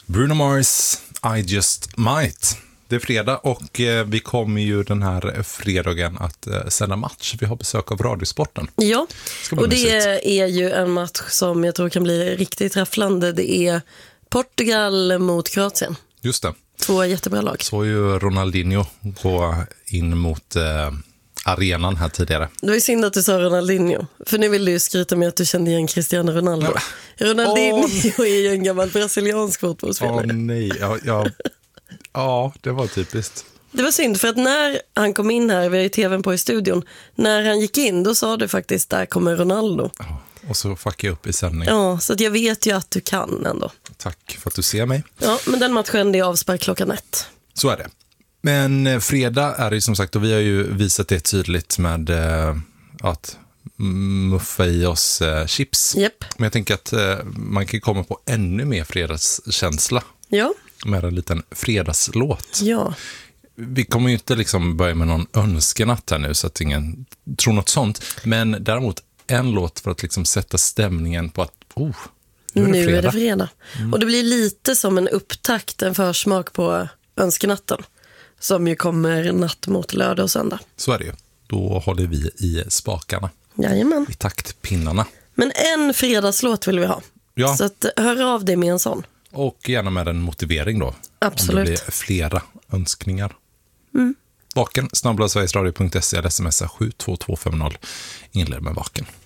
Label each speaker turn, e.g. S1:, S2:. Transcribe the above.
S1: Bruno Mars, I just might. Det är fredag och vi kommer ju den här fredagen att sända match. Vi har besök av Radiosporten.
S2: Ja, och det är ju en match som jag tror kan bli riktigt rafflande. Det är Portugal mot Kroatien.
S1: Just det.
S2: 2 jättebra lag.
S1: Så ju Ronaldinho gå in mot arenan här tidigare.
S2: Det var ju synd att du sa Ronaldinho. För nu vill du ju skryta med att du kände igen Cristiano Ronaldo. Ronaldinho är ju en gammal brasiliansk fotbollsspelare.
S1: Nej, ja, det var typiskt.
S2: Det var synd för att när han kom in här, vi har ju tvn på i studion, när han gick in då sa du faktiskt, där kommer Ronaldo.
S1: Ja, och så fuckade jag upp i sändning.
S2: Ja, så att jag vet ju att du kan ändå.
S1: Tack för att du ser mig.
S2: Ja, men den matchen det är avspark klockan 1.
S1: Så är det. Men fredag är det som sagt, och vi har ju visat det tydligt med att muffa i oss chips.
S2: Yep.
S1: Men jag tänker att man kan komma på ännu mer fredagskänsla.
S2: Ja.
S1: Med en liten fredagslåt.
S2: Ja.
S1: Vi kommer ju inte liksom börja med någon önskenatt här nu så att ingen tror något sånt. Men däremot en låt för att liksom sätta stämningen på att nu är det fredag.
S2: Och det blir lite som en upptakt, en försmak på önskenatten. Som ju kommer natt mot lördag och söndag.
S1: Så är det ju. Då håller vi i spakarna.
S2: Jajamän.
S1: I taktpinnarna.
S2: Men en fredagslåt vill vi ha.
S1: Ja.
S2: Så att, hör av dig med en sån.
S1: Och gärna med en motivering då.
S2: Absolut.
S1: Om det blir flera önskningar. Vaken, @sverigesradio.se eller smsa 72250. Inled med vaken.